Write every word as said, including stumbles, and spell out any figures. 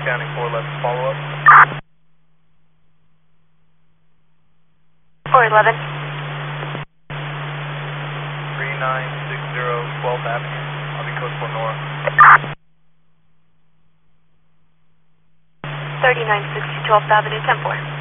County four eleven, follow up. four eleven. three nine six zero twelfth Avenue, I'll be code four Nora. thirty-nine sixty twelfth Avenue, ten four.